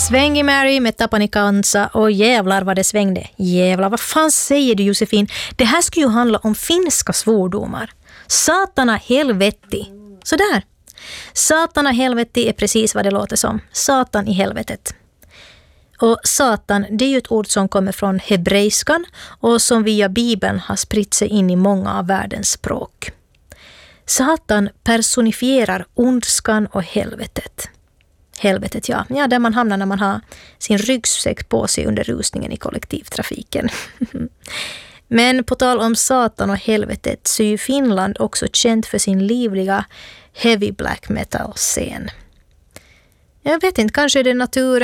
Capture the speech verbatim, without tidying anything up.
Svängig Mary med Tapani Kansa och jävlar vad det svängde. Jävlar, vad fan säger du Josefin? Det här ska ju handla om finska svordomar. Satana helvetti. Sådär. Satana helvetti är precis vad det låter som. Satan i helvetet. Och satan, det är ju ett ord som kommer från hebreiskan och som via Bibeln har spritt sig in i många av världens språk. Satan personifierar ondskan och helvetet. Helvetet, ja. Ja, där man hamnar när man har sin ryggsäck på sig under rusningen i kollektivtrafiken. Men på tal om satan och helvetet så är ju Finland också känt för sin livliga heavy black metal-scen. Jag vet inte, kanske är det naturen